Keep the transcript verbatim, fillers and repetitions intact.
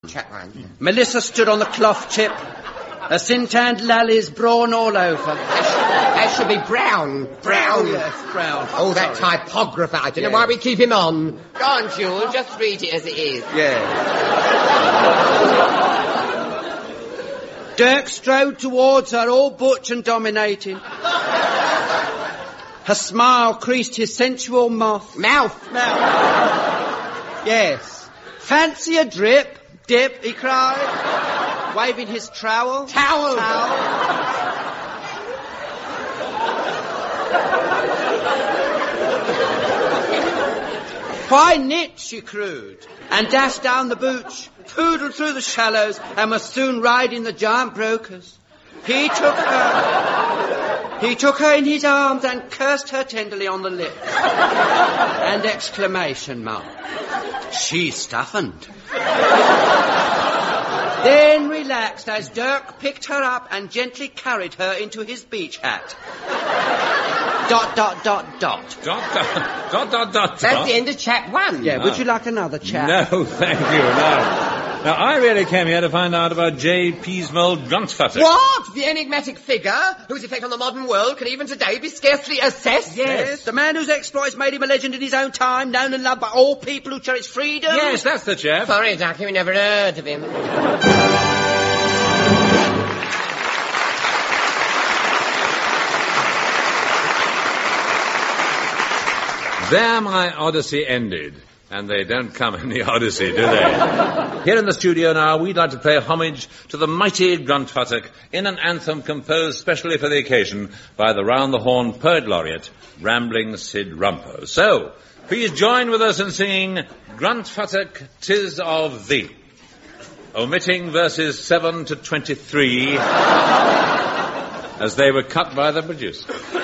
Chap one. Yeah. Melissa stood on the cloth tip. Her sin-tanned lallies brawn all over. That should be brown. Brown. Oh, yes, brown. Oh, that Sorry. typographer. I don't Yeah. know why we keep him on. Go on, Jules. Just read it as it is. Yeah. Dirk strode towards her, all butch and dominating. Her smile creased his sensual mouth. Mouth. Mouth. Yes. Fancy a drip, dip, he cried, waving his trowel. Towel. Towel. Why knit, she crowed, and dashed down the booch, poodled through the shallows, and was soon riding the giant brokers. He took her, he took her in his arms and cursed her tenderly on the lips. And exclamation mark. She stiffened. Then relaxed as Dirk picked her up and gently carried her into his beach hat. Dot, dot, dot, dot. Dot, dot, dot, dot, dot. That's the end of chat one. Yeah, would you like another chat? No, thank you, no. Now, I really came here to find out about J. Peasmold Gruntfutter. What? The enigmatic figure whose effect on the modern world can even today be scarcely assessed? Yes, the man whose exploits made him a legend in his own time, known and loved by all people who cherish freedom. Yes, that's the chap. Sorry, Ducky, we never heard of him. There my Odyssey ended. And they don't come in the Odyssey, do they? Here in the studio now, we'd like to pay homage to the mighty Gruntfutter in an anthem composed specially for the occasion by the round-the-horn poet laureate, Rambling Sid Rumpo. So, please join with us in singing Gruntfutter, 'Tis of Thee, omitting verses seven to twenty-three as they were cut by the producer.